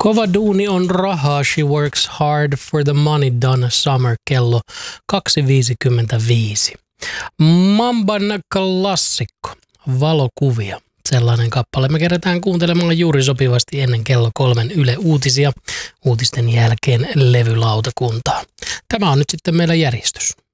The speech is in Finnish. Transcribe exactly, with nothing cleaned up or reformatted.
Kova duuni on rahaa, she works hard for the money, Donna Summer, kello kaksi viisikymmentäviisi. Mamban klassikko, valokuvia. Sellainen kappale. Me kerätään kuuntelemaan juuri sopivasti ennen kello kolmen Yle Uutisia. Uutisten jälkeen levylautakuntaa. Tämä on nyt sitten meillä järjestys.